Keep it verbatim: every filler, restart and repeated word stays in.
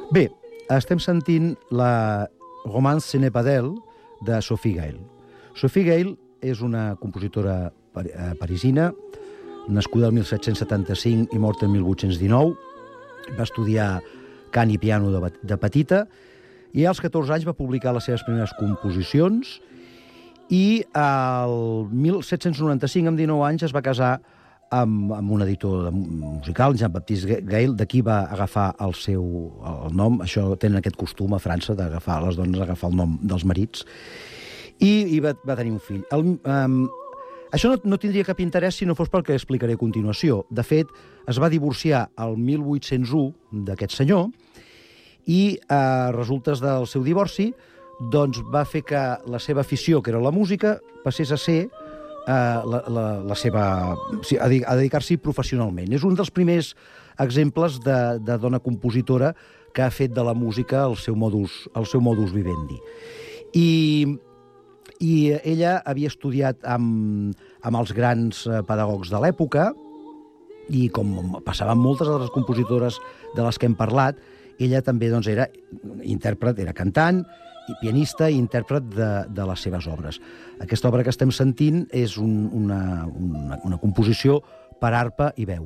Bé, estem sentint la Romance ce n'est pas d'elle, de Sophie Gale. Sophie Gale és una compositora parisina, nascuda el mil set-cents setanta-cinc i morta el mil vuit-cents dinou. Va estudiar cant i piano de, de petita i als catorze anys va publicar les seves primeres composicions i al mil set-cents noranta-cinc, amb dinou anys, es va casar amb, amb un editor musical, Jean-Baptiste Gale, d'aquí va agafar el seu el nom. Això tenen aquest costum a França, d'agafar les dones, agafar el nom dels marits, i, i va, va tenir un fill. El, um, això no, no tindria cap interès si no fos pel que explicaré a continuació. De fet, es va divorciar el mil vuit-cents u d'aquest senyor i, a eh, resultes del seu divorci, doncs va fer que la seva afició, que era la música, passés a ser Uh, la, la, la seva, a dedicar-s'hi professionalment. És un dels primers exemples de, de dona compositora que ha fet de la música el seu modus, el seu modus vivendi. I, i ella havia estudiat amb, amb els grans pedagogs de l'època i, com passava amb moltes altres compositores de les que hem parlat, ella també doncs, era intèrpret, era cantant, i pianista i intèrpret de, de les seves obres. Aquesta obra que estem sentint és un, una, una, una composició per arpa i veu.